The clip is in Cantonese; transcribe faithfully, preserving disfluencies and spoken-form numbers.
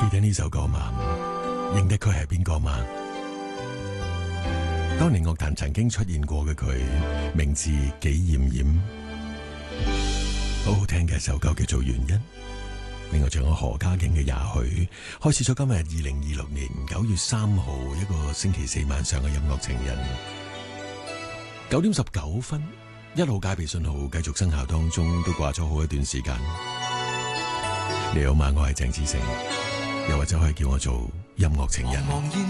記得呢首歌嘛？認得佢係邊個嘛？當年樂壇曾經出現過嘅佢，名字紀嫣嫣，好好聽嘅一首歌叫做《原因》。另外仲有何家勁嘅《也許》，開始咗今日二零二六年九月三號一個星期四晚上嘅音樂情人。九點十九分，一號戒備信號繼續生效當中，都掛咗好一段時間。你好嗎？我係鄭志誠，又或者可以叫我做音樂情人。